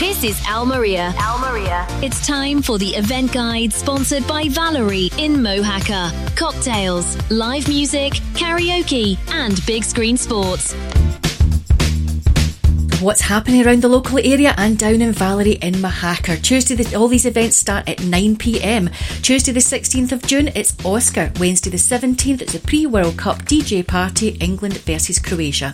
This is Almeria. It's time for the event guide sponsored by Valerie in Mohacker. Cocktails, live music, karaoke and big screen sports. What's happening around the local area and down in Valerie in Mohacker. Tuesday, all these events start at 9pm. Tuesday the 16th of June, it's Oscar. Wednesday the 17th, it's a pre-World Cup DJ party, England versus Croatia.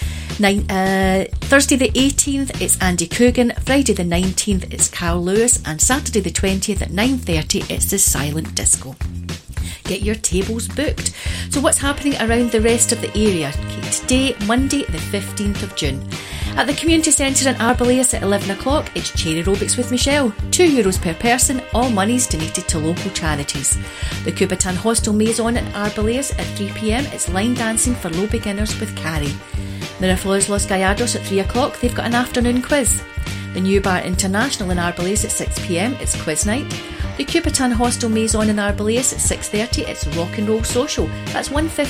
Thursday the 18th, it's Andy Coogan. Friday the 19th, it's Carl Lewis. And Saturday the 20th at 9:30, it's the Silent Disco. Get your tables booked. So what's happening around the rest of the area? Okay, today, Monday the 15th of June. At the Community Centre in Arboleas at 11 o'clock, it's Chair Aerobics with Michelle. €2 per person, all monies donated to local charities. The Kubatan Hostel Maison in Arboleas at 3pm, it's line dancing for low beginners with Carrie. Miraflores Los Gallardos at 3 o'clock, they've got an afternoon quiz. The New Bar International in Arboleas at 6pm, it's quiz night. The Kubatan Hostel Maison in Arboleas at 6:30, it's rock and roll social. That's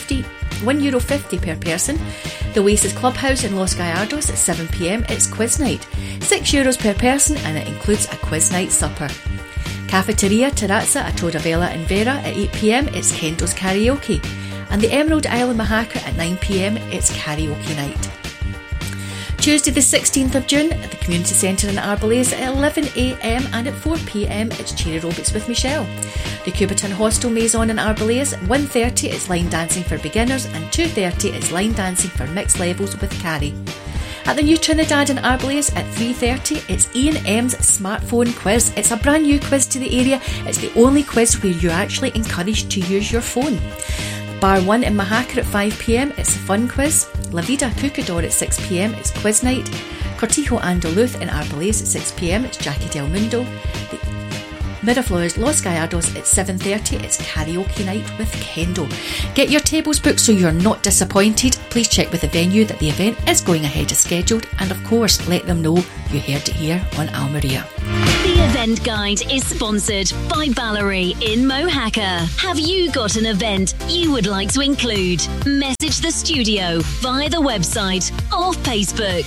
€1.50 per person. The Oasis Clubhouse in Los Gallardos at 7pm, it's quiz night. €6 per person and it includes a quiz night supper. Cafeteria Terrazza at Toda Vela in Vera at 8pm, it's Kendo's Karaoke. And the Emerald Isle in Mohacker at 9pm, it's karaoke night. Tuesday the 16th of June at the Community Centre in Arboleas at 11am and at 4pm, it's Chair Aerobics with Michelle. The Kubatan Hostel Maison in Arboleas at 1:30, it's line dancing for beginners and 2:30, it's line dancing for mixed levels with Carrie. At the New Trinidad in Arboleas at 3:30, it's Ian M's smartphone quiz. It's a brand new quiz to the area. It's the only quiz where you're actually encouraged to use your phone. Bar 1 in Mohacker at 5pm, it's a fun quiz. La Vida Cucador at 6pm, it's quiz night. Cortijo and Duluth in Arboleas at 6pm, it's Jackie Del Mundo. Miraflores Los Gallardos at 7:30, it's karaoke night with Kendo. Get your tables booked so you're not disappointed. Please check with the venue that the event is going ahead as scheduled, and of course let them know you heard it here on Almeria. The event guide is sponsored by Valerie in Mohacker. Have you got an event you would like to include? Message the studio via the website or Facebook.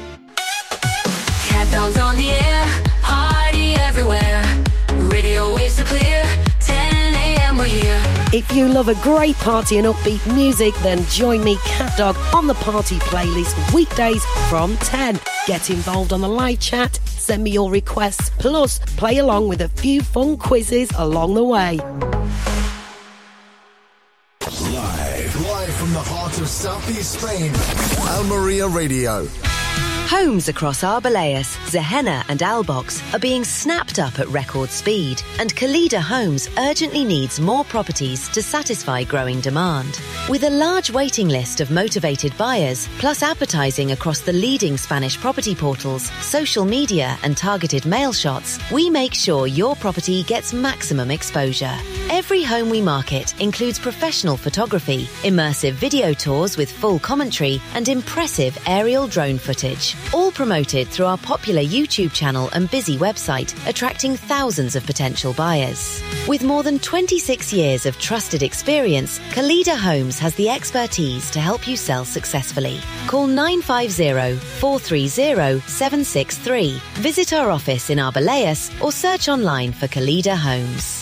Cat dogs on the air, party everywhere. Radio waves are clear, 10am we're here. If you love a great party and upbeat music, then join me, Cat Dog, on the party playlist weekdays from 10. Get involved on the live chat, send me your requests, plus play along with a few fun quizzes along the way. Live from the heart of Southeast Spain, Almeria Radio. Homes across Arboleas, Zehena and Albox are being snapped up at record speed, and Kalida Homes urgently needs more properties to satisfy growing demand. With a large waiting list of motivated buyers, plus advertising across the leading Spanish property portals, social media and targeted mail shots, we make sure your property gets maximum exposure. Every home we market includes professional photography, immersive video tours with full commentary and impressive aerial drone footage. All promoted through our popular YouTube channel and busy website, attracting thousands of potential buyers. With more than 26 years of trusted experience, Kalida Homes has the expertise to help you sell successfully. Call 950-430-763. Visit our office in Arboleas or search online for Kalida Homes.